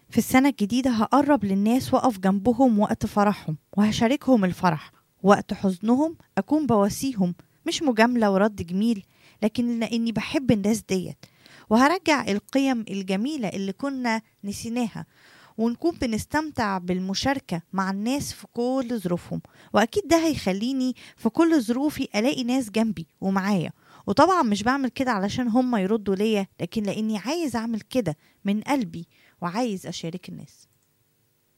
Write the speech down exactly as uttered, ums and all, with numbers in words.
في السنة الجديدة هقرب للناس وأقف جنبهم وقت فرحهم، وهشاركهم الفرح. وقت حزنهم أكون بواسيهم، مش مجاملة ورد جميل، لكن لأني بحب الناس ديت. وهرجع القيم الجميلة اللي كنا نسيناها، ونكون بنستمتع بالمشاركة مع الناس في كل ظروفهم. وأكيد ده هيخليني في كل ظروفي ألاقي ناس جنبي ومعايا. وطبعا مش بعمل كده علشان هم يردوا ليا، لكن لأني عايز أعمل كده من قلبي، وعايز أشارك الناس.